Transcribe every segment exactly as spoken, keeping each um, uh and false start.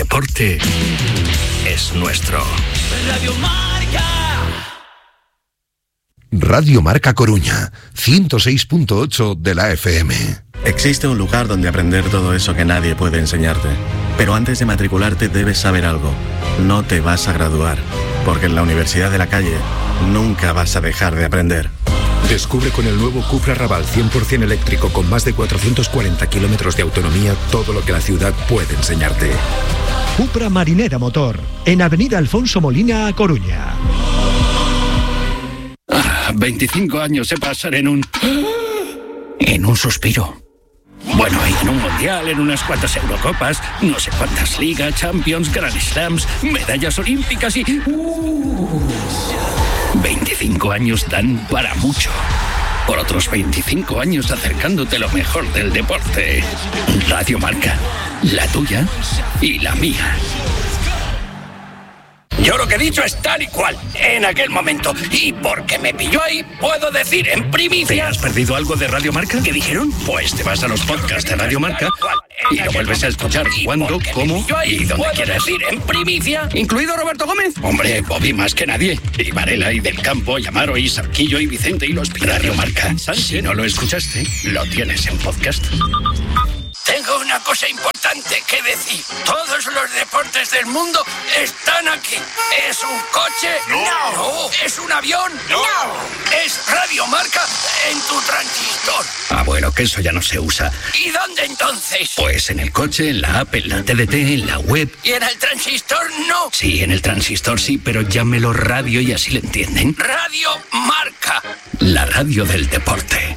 deporte es nuestro. Radio Marca. Radio Marca Coruña, ciento seis punto ocho de la F M. Existe un lugar donde aprender todo eso que nadie puede enseñarte. Pero antes de matricularte debes saber algo. No te vas a graduar, porque en la Universidad de la Calle nunca vas a dejar de aprender. Descubre con el nuevo Cupra Raval cien por ciento eléctrico con más de cuatrocientos cuarenta kilómetros de autonomía todo lo que la ciudad puede enseñarte. Cupra Marinera Motor, en Avenida Alfonso Molina, A Coruña. Ah, veinticinco años se pasan en un... en un suspiro. Bueno, en un mundial, en unas cuantas Eurocopas, no sé cuántas ligas, Champions, Grand Slams, medallas olímpicas y... Uh, veinticinco años dan para mucho. Por otros veinticinco años acercándote lo mejor del deporte. Radio Marca, la tuya y la mía. Yo lo que he dicho es tal y cual, en aquel momento. Y porque me pilló ahí, puedo decir en primicia... ¿Te has perdido algo de Radio Marca? ¿Qué dijeron? Pues te vas a los podcasts de Radio Marca y lo vuelves a escuchar cuando, cómo y donde quieras. Decir en primicia, incluido Roberto Gómez. Hombre, Bobby más que nadie. Y Varela y Del Campo, y Amaro y Sarquillo y Vicente y los... Radio Marca. Si no lo escuchaste, lo tienes en podcast. Tengo una cosa importante que decir. Todos los deportes del mundo están aquí. ¿Es un coche? No. ¿No? ¿Es un avión? No. ¿Es Radio Marca en tu transistor? Ah, bueno, que eso ya no se usa. ¿Y dónde entonces? Pues en el coche, en la app, en la T D T, en la web. ¿Y en el transistor no? Sí, en el transistor sí, pero llámelo radio y así le entienden. Radio Marca. La radio del deporte.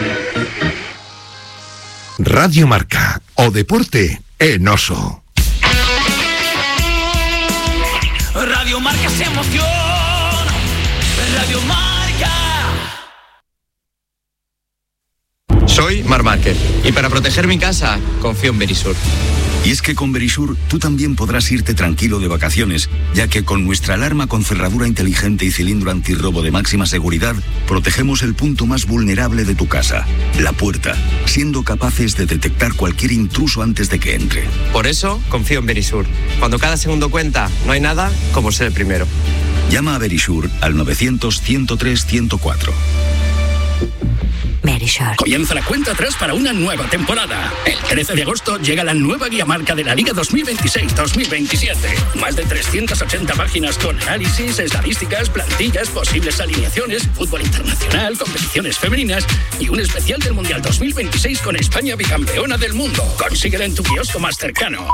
Radio Marca, o deporte en oso. Radio Marca se emociona. Radio Marca. Soy Marc Márquez y para proteger mi casa confío en Verisur. Y es que con Verisur tú también podrás irte tranquilo de vacaciones, ya que con nuestra alarma con cerradura inteligente y cilindro antirrobo de máxima seguridad, protegemos el punto más vulnerable de tu casa, la puerta, siendo capaces de detectar cualquier intruso antes de que entre. Por eso confío en Verisur. Cuando cada segundo cuenta, no hay nada como ser el primero. Llama a Verisur al novecientos, ciento tres, ciento cuatro. Verisur. Comienza la cuenta atrás para una nueva temporada. El trece de agosto llega la nueva guía marca de la Liga dos mil veintiséis dos mil veintisiete. Más de trescientas ochenta páginas con análisis, estadísticas, plantillas, posibles alineaciones, fútbol internacional, competiciones femeninas y un especial del Mundial dos mil veintiséis con España bicampeona del mundo. Consíguela en tu kiosco más cercano.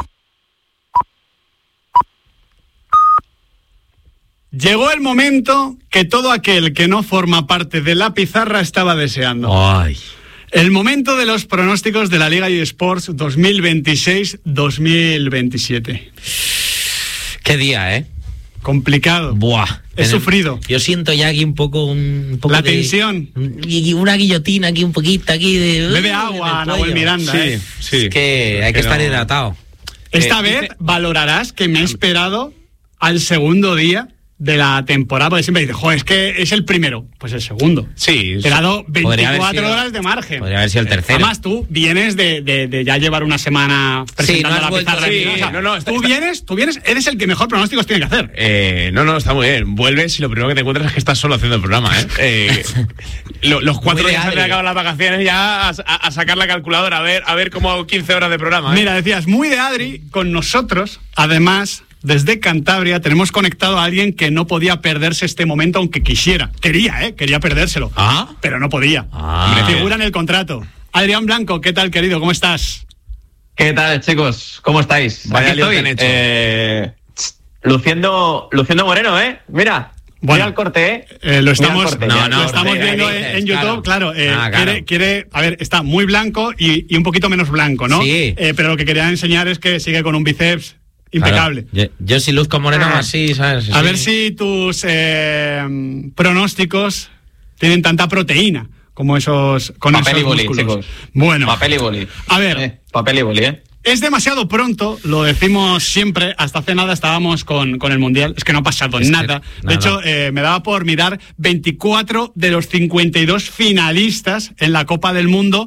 Llegó el momento que todo aquel que no forma parte de la pizarra estaba deseando. Ay. El momento de los pronósticos de la Liga eSports dos mil veintiséis dos mil veintisiete. Qué día, ¿eh? Complicado. Buah. He sufrido. Yo siento ya aquí un poco... Un poco la de, tensión. Y una guillotina aquí, un poquito aquí de... Bebe agua, Nahuel Miranda. Sí, ¿eh? sí. Es que hay que estar no. hidratado. Esta eh, vez dice... valorarás que me he esperado al segundo día de la temporada, porque siempre dices, joder, es que es el primero. Pues el segundo. Sí. Te he dado veinticuatro sido, horas de margen. Podría haber sido el tercero. Además, tú vienes de, de, de ya llevar una semana presentando sí, no la pizarra. Sí, o sea, no, no, está, tú está... vienes, tú vienes, eres el que mejor pronósticos tiene que hacer. Eh, no, no, está muy bien. Vuelves y lo primero que te encuentras es que estás solo haciendo el programa, ¿eh? eh lo, los cuatro días antes de acabar las vacaciones ya a, a, a sacar la calculadora, a ver, a ver cómo hago quince horas de programa, ¿eh? Mira, decías, muy de Adri, con nosotros, además... Desde Cantabria tenemos conectado a alguien que no podía perderse este momento aunque quisiera. Quería, ¿eh? Quería perdérselo. ¿Ah? Pero no podía. Ah. Me figura en el contrato. Adrián Blanco, ¿qué tal, querido? ¿Cómo estás? ¿Qué tal, chicos? ¿Cómo estáis? Vaya Aquí estoy. que han hecho. Eh, luciendo, luciendo moreno, ¿eh? Mira. Bueno, mira el corte, ¿eh? eh lo estamos, corte, no, ya, no, lo estamos corte, viendo dices, en, en YouTube, claro. claro, eh, ah, claro. Quiere, quiere, a ver, está muy blanco y, y un poquito menos blanco, ¿no? Sí. Eh, pero lo que quería enseñar es que sigue con un bíceps impecable. Claro. Yo, yo si luzco moreno ah. así, ¿sabes? A sí. ver si tus eh, pronósticos tienen tanta proteína como esos con papel esos y boli, músculos. Chicos. Bueno. Papel y boli. A ver. Eh, papel y boli, ¿eh? Es demasiado pronto, lo decimos siempre, hasta hace nada estábamos con, con el Mundial, es que no ha pasado es nada. De nada. hecho, eh, me daba por mirar veinticuatro de los cincuenta y dos finalistas en la Copa del Mundo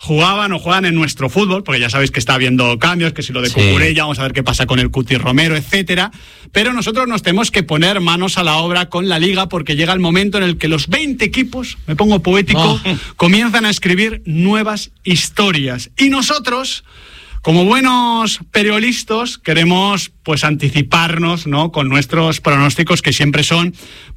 jugaban o juegan en nuestro fútbol, porque ya sabéis que está habiendo cambios, que si lo de Sí. Cucurella, vamos a ver qué pasa con el Cuti Romero, etcétera. Pero nosotros nos tenemos que poner manos a la obra con la Liga, porque llega el momento en el que los veinte equipos, me pongo poético, Oh. comienzan a escribir nuevas historias. Y nosotros, como buenos periodistas, queremos pues anticiparnos, ¿no?, con nuestros pronósticos, que siempre son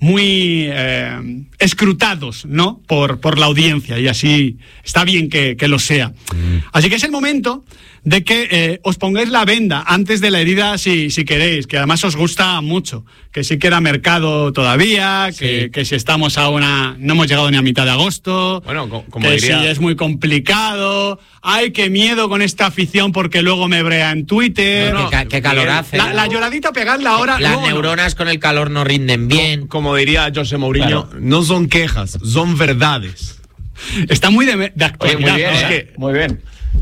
muy eh, escrutados, ¿no?, por, por la audiencia, y así está bien que, que lo sea. Mm. Así que es el momento de que eh, os pongáis la venda antes de la herida, si, si queréis, que además os gusta mucho, que sí queda mercado todavía, que, Sí. que si estamos a una... no hemos llegado ni a mitad de agosto, Bueno, co- como que diría- si es muy complicado, ay, qué miedo con esta afición porque luego me brea en Twitter. No, no, qué ca- qué calor hace. La, la lloradita pegadla ahora. Las luego no. neuronas con el calor no rinden bien. Como diría José Mourinho, Claro. no son quejas, son verdades. Está muy de, de Oye, actualidad. muy bien, ¿no? es ¿eh? que- Muy bien.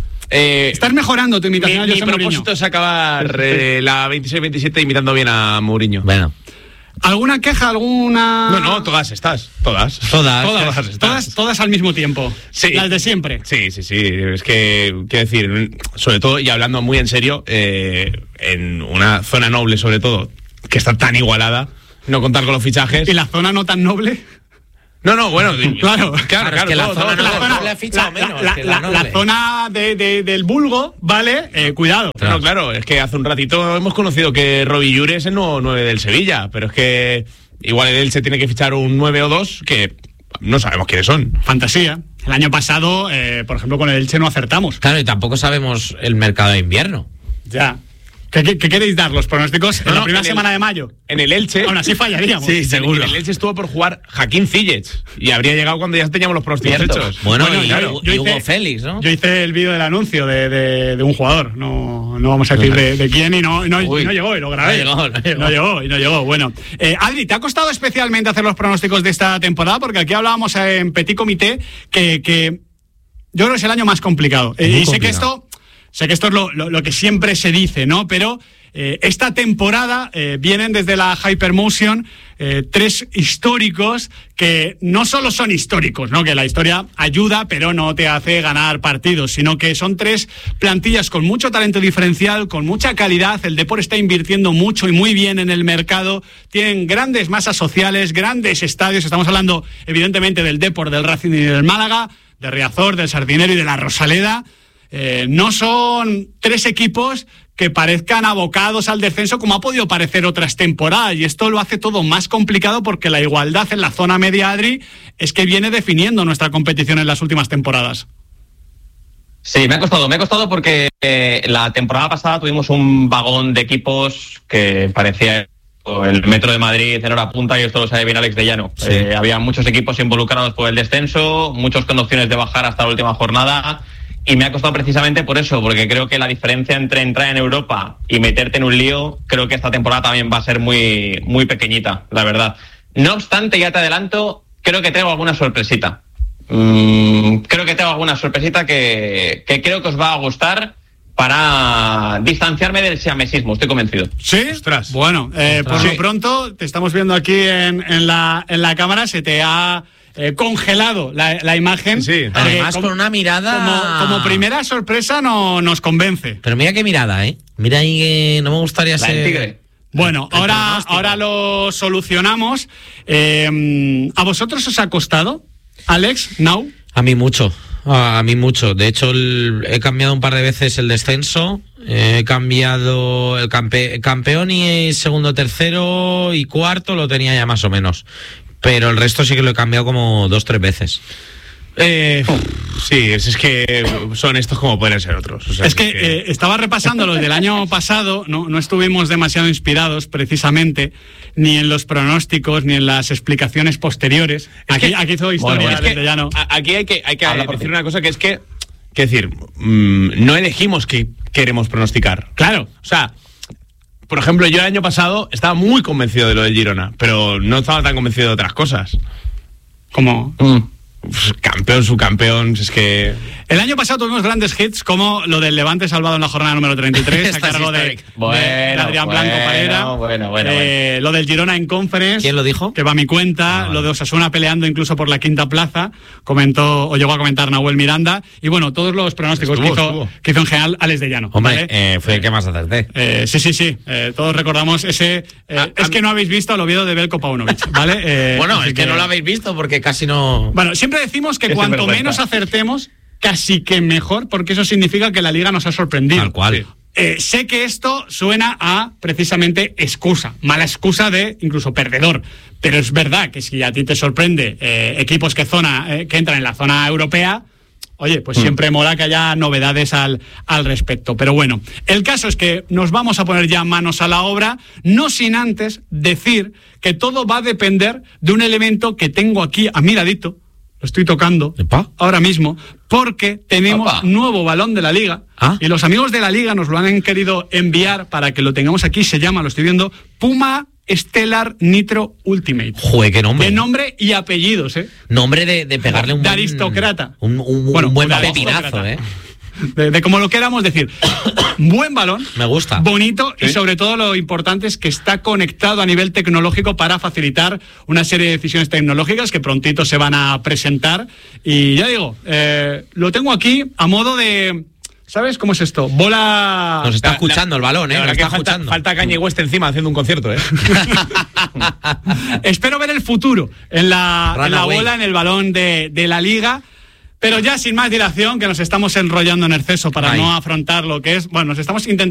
Eh, Estás mejorando tu mi, imitación a mi José Mourinho. propósito es acabar eh, la veintiséis veintisiete imitando bien a Mourinho. Bueno, ¿Alguna queja, alguna...? No, no, todas estás, todas. Todas. Todas estás. Todas, todas al mismo tiempo. Sí. Las de siempre. Sí, sí, sí. Es que, quiero decir, sobre todo, y hablando muy en serio, eh, en una zona noble, sobre todo, que está tan igualada, no contar con los fichajes. ¿Y la zona no tan noble? No, no, bueno, Claro. claro, claro. es que la todo, zona todo, no- todo. no le ha fichado la, la- menos la- que la la- noble. la zona de, de- del vulgo, ¿vale? Eh, cuidado. No, claro, es que hace un ratito hemos conocido que Robbie Llure es el nuevo nueve del Sevilla, pero es que igual el Elche tiene que fichar un nueve o dos que no sabemos quiénes son. Fantasía. El año pasado, eh, por ejemplo, con el Elche no acertamos. claro, y tampoco sabemos el mercado de invierno. Ya. ¿Qué, qué- qué queréis dar? ¿Los pronósticos en No, la no, primera en el- semana de mayo? En el Elche. Aún así fallaríamos. Sí, seguro. En el Elche estuvo por jugar Joaquín Zillech y habría llegado cuando ya teníamos los pronósticos Cierto. hechos. Bueno, Bueno, y, claro, y yo Hugo hice- Félix, ¿no? Yo hice el vídeo del anuncio de, de- de un jugador, no, no vamos a decir de, de quién, y no, no, Uy. y no llegó, y lo grabé. No llegó, no llegó. No llegó, y no llegó. Bueno, eh, Adri, ¿te ha costado especialmente hacer los pronósticos de esta temporada? Porque aquí hablábamos en Petit Comité que, que yo creo que es el año más complicado. Eh, Muy y sé que complicado. esto, sé que esto es lo, lo- lo que siempre se dice, ¿no? Pero eh, esta temporada eh, vienen desde la Hypermotion eh, tres históricos que no solo son históricos, ¿no? Que la historia ayuda, pero no te hace ganar partidos, sino que son tres plantillas con mucho talento diferencial, con mucha calidad. El Depor está invirtiendo mucho y muy bien en el mercado. Tienen grandes masas sociales, grandes estadios. Estamos hablando, evidentemente, del Depor, del Racing y del Málaga, de Riazor, del Sardinero y de la Rosaleda. Eh, no son tres equipos que parezcan abocados al descenso como ha podido parecer otras temporadas, y esto lo hace todo más complicado porque la igualdad en la zona media, Adri, es que viene definiendo nuestra competición en las últimas temporadas. Sí, me ha costado, me ha costado porque eh, la temporada pasada tuvimos un vagón de equipos que parecía el Metro de Madrid en hora punta, y esto lo sabe bien Alex de Llano. Sí. Eh, había muchos equipos involucrados por el descenso, muchos con opciones de bajar hasta la última jornada, y me ha costado precisamente por eso, porque creo que la diferencia entre entrar en Europa y meterte en un lío, creo que esta temporada también va a ser muy, muy pequeñita, la verdad. No obstante, ya te adelanto, creo que tengo alguna sorpresita. Mm, creo que tengo alguna sorpresita que, que creo que os va a gustar para distanciarme del siamesismo, estoy convencido. ¿Sí? Ostras. Bueno, eh, por Sí. lo pronto, te estamos viendo aquí en, en, la, en la cámara, se te ha eh, congelado la, la imagen. Sí. Porque Además, como- con una mirada... Como, como primera sorpresa no, nos convence. Pero mira qué mirada, ¿eh? Mira ahí que no me gustaría La ser... del tigre. Bueno, El ahora, pronóstico. ahora lo solucionamos. Eh, ¿A vosotros os ha costado, Alex, Now? A mí mucho, a mí mucho. De hecho, el- he cambiado un par de veces el descenso. He cambiado el campe- campeón y segundo, tercero y cuarto lo tenía ya más o menos. Pero el resto sí que lo he cambiado como dos, tres veces. Eh, sí, es, es que son estos como pueden ser otros. O sea, Es que eh, estaba repasando los del año pasado, no, no estuvimos demasiado inspirados precisamente, ni en los pronósticos, ni en las explicaciones posteriores. Aquí, que- aquí hizo historia, Bueno, es que desde ya no. a- aquí hay que, hay que Habla por decir ti. una cosa, que es que, que decir, mm, no elegimos que queremos pronosticar. Claro. O sea, por ejemplo, yo el año pasado estaba muy convencido de lo del Girona, pero no estaba tan convencido de otras cosas. Como... Mm. Pues, campeón, subcampeón, es que... El año pasado tuvimos grandes hits como lo del Levante salvado en la jornada número treinta y tres a cargo de, bueno, de Adrián bueno, Blanco Parera. Bueno, bueno, eh, bueno. Lo del Girona en Conference. ¿Quién lo dijo? Que va a mi cuenta. Ah, lo de Osasuna peleando incluso por la quinta plaza. Comentó o llegó a comentar Nahuel Miranda. Y bueno, todos los pronósticos Estuvo, que, hizo, estuvo. que hizo en general Alex de Llano. Hombre, ¿vale? eh, fue el que más acerté. Eh, sí, sí, sí. Eh, todos recordamos ese. Eh, A- es a que no habéis visto al Oviedo de Belko Paunovic, ¿vale? Eh, Bueno, así es que no lo habéis visto porque casi no... Bueno, siempre decimos que Ese cuanto vergüenza. menos acertemos, casi que mejor, porque eso significa que la Liga nos ha sorprendido. Tal cual. Sí. Eh, sé que esto suena a precisamente excusa, mala excusa de incluso perdedor, pero es verdad que si a ti te sorprende eh, equipos que, zona, eh, que entran en la zona europea, oye, pues Mm. siempre mola que haya novedades al, al respecto. Pero bueno, el caso es que nos vamos a poner ya manos a la obra, no sin antes decir que todo va a depender de un elemento que tengo aquí a mi ladito, lo estoy tocando Epa. ahora mismo, porque tenemos Opa. nuevo balón de la Liga. Ah. Y los amigos de la Liga nos lo han querido enviar para que lo tengamos aquí. Se llama, lo estoy viendo, Puma Stellar Nitro Ultimate. Jue, qué nombre. De nombre y apellidos, ¿eh? Nombre de, de pegarle un De buen... aristócrata. Un, un- un Bueno, buen de pepinazo, aristócrata. ¿eh? De, de como lo queramos decir. Buen balón. Me gusta. Bonito y Sí. sobre todo lo importante es que está conectado a nivel tecnológico para facilitar una serie de decisiones tecnológicas que prontito se van a presentar. Y ya digo, eh, lo tengo aquí a modo de... ¿Sabes cómo es esto? Bola... Nos está La- escuchando el balón, ¿eh? La Nos verdad está que falta, escuchando. falta Kanye West encima haciendo un concierto, ¿eh? Espero ver el futuro en la, en la Runaway. bola, en el balón de, de la Liga. Pero ya sin más dilación, que nos estamos enrollando en exceso para Ay. no afrontar lo que es... Bueno, nos estamos intentando...